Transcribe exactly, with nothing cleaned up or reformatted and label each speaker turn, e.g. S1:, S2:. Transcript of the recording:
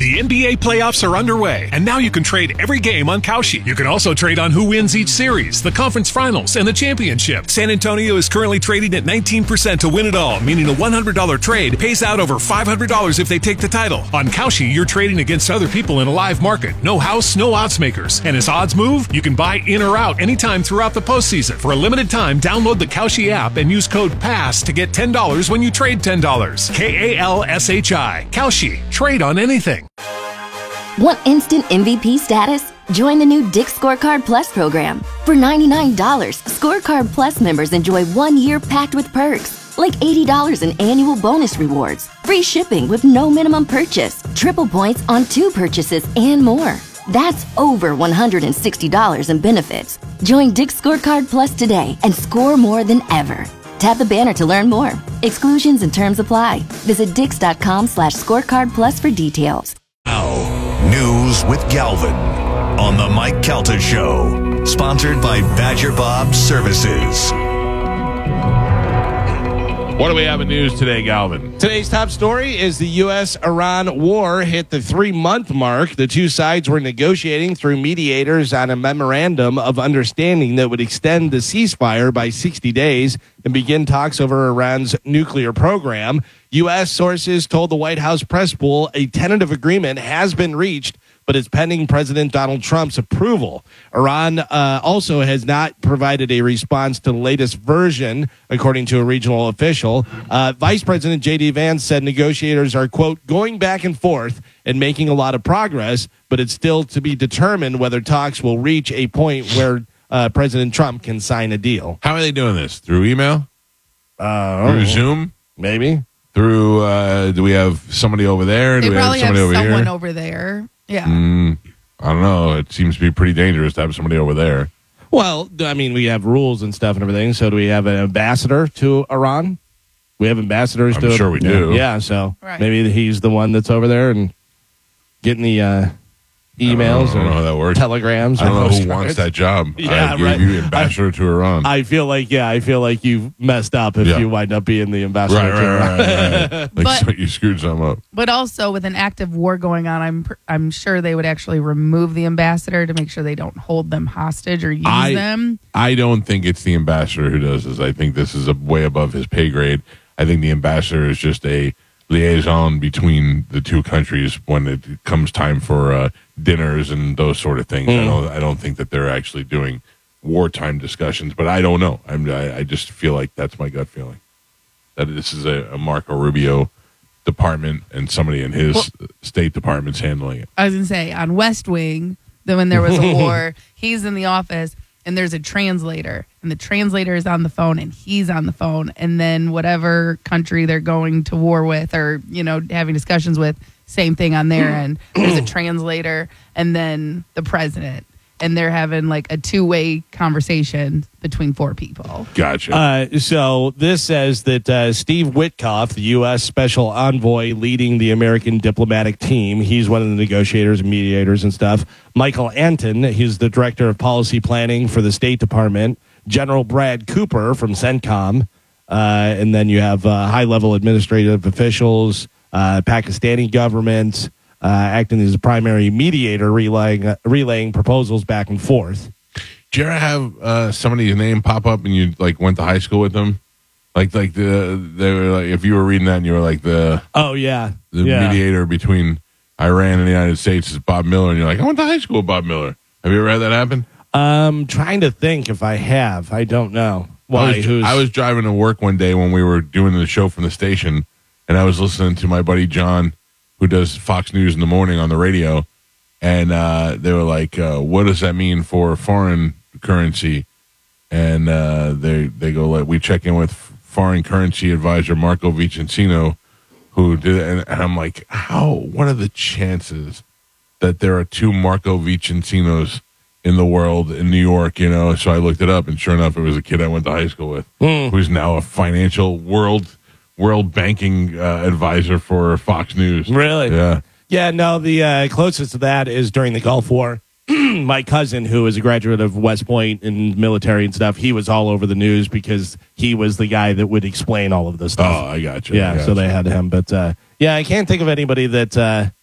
S1: The N B A playoffs are underway, and now you can trade every game on Kalshi. You can also trade on who wins each series, the conference finals, and the championship. San Antonio is currently trading at nineteen percent to win it all, meaning a one hundred dollars trade pays out over five hundred dollars if they take the title. On Kalshi, you're trading against other people in a live market. No house, no odds makers. And as odds move, you can buy in or out anytime throughout the postseason. For a limited time, download the Kalshi app and use code PASS to get ten dollars when you trade ten dollars. K A L S H I. Kalshi. Trade on anything.
S2: Want instant M V P status? Join the new Dick's Scorecard Plus program. For ninety-nine dollars, Scorecard Plus members enjoy one year packed with perks, like eighty dollars in annual bonus rewards, free shipping with no minimum purchase, triple points on two purchases, and more. That's over one hundred sixty dollars in benefits. Join Dick's Scorecard Plus today and score more than ever. Tap the banner to learn more. Exclusions and terms apply. Visit dix.com slash scorecard plus for details.
S3: Now, News with Galvin on the Mike Calta Show, sponsored by Badger Bob Services.
S4: What do we have in news today, Galvin?
S5: Today's top story is the U S Iran war hit the three-month mark. The two sides were negotiating through mediators on a memorandum of understanding that would extend the ceasefire by sixty days and begin talks over Iran's nuclear program. U S sources told the White House press pool a tentative agreement has been reached, but it's pending President Donald Trump's approval. Iran uh, also has not provided a response to the latest version, according to a regional official. Uh, Vice President J D. Vance said negotiators are, quote, going back and forth and making a lot of progress, but it's still to be determined whether talks will reach a point where uh, President Trump can sign a deal.
S4: How are they doing this? Through email?
S5: Uh,
S4: Through Zoom?
S5: Maybe.
S4: Through, uh, do we have somebody over there?
S6: They
S4: do we
S6: probably
S4: have somebody
S6: have
S4: over
S6: someone
S4: here?
S6: over there. Yeah.
S4: Mm, I don't know. It seems to be pretty dangerous to have somebody over there.
S5: Well, I mean, we have rules and stuff and everything. So do we have an ambassador to Iran? We have ambassadors
S4: I'm
S5: to
S4: sure we do.
S5: Yeah, so
S6: Right.
S5: maybe he's the one that's over there and getting the uh, emails
S4: I don't know how that
S5: or
S4: works.
S5: telegrams.
S4: I don't
S5: or
S4: know who
S5: postcards.
S4: wants that job.
S5: Yeah,
S4: I gave
S5: right.
S4: you ambassador to Iran.
S5: I feel like, yeah, I feel like you've messed up if
S4: Yeah.
S5: you wind up being the ambassador
S4: right,
S5: to
S4: right,
S5: Iran.
S4: right, right, right. Like
S6: But-
S4: so you screwed something up.
S6: But also with an active war going on, I'm pr- I'm sure they would actually remove the ambassador to make sure they don't hold them hostage or use
S4: I-
S6: them.
S4: I don't think it's the ambassador who does this. I think this is a way above his pay grade. I think the ambassador is just a liaison between the two countries when it comes time for uh, dinners and those sort of things. I don't. I don't think that they're actually doing wartime discussions. But I don't know. I'm. I, I just feel like that's my gut feeling that this is a, a Marco Rubio department and somebody in his
S6: Well-
S4: State Department's handling it.
S6: I was gonna say on West Wing, then when there was a war, he's in the office and there's a translator, and the translator is on the phone and he's on the phone, and then whatever country they're going to war with or you know having discussions with, same thing on their end. There's a translator and then the president, and they're having like a two-way conversation between four people.
S4: Gotcha.
S5: Uh, so this says that uh, Steve Witkoff, the U S Special Envoy leading the American diplomatic team, he's one of the negotiators and mediators and stuff. Michael Anton, he's the Director of Policy Planning for the State Department. General Brad Cooper from CENTCOM. Uh, and then you have uh, high-level administrative officials, uh, Pakistani government, uh, acting as a primary mediator, relaying, uh, relaying proposals back and forth.
S4: Did you ever have uh, somebody's name pop up and you like went to high school with them? Like, like the they were like if you were reading that and you were like the
S5: Oh, yeah.
S4: the
S5: yeah.
S4: mediator between Iran and the United States is Bob Miller, and you're like, I went to high school with Bob Miller. Have you ever had that happen?
S5: Um, trying to think if I have. I don't know. Why?
S4: I was,
S5: Who's,
S4: I was driving to work one day when we were doing the show from the station, and I was listening to my buddy John, who does Fox News in the morning on the radio, and uh, they were like, uh, "What does that mean for foreign currency?" And uh, they they go like, "We check in with foreign currency advisor Marco Vicentino, who did," and, and I'm like, "How? What are the chances that there are two Marco Vicencinos in the world in New York?" You know, so I looked it up, and sure enough, it was a kid I went to high school with,
S5: Mm.
S4: who's now a financial world world banking uh, advisor for Fox News.
S5: Really?
S4: Yeah.
S5: Yeah, no, the uh, closest to that is during the Gulf War. My cousin, who is a graduate of West Point in military and stuff, he was all over the news because he was the guy that would explain all of this stuff.
S4: Oh, I got you.
S5: yeah,
S4: I got
S5: so
S4: you.
S5: they had him. But, uh, yeah, I can't think of anybody that uh,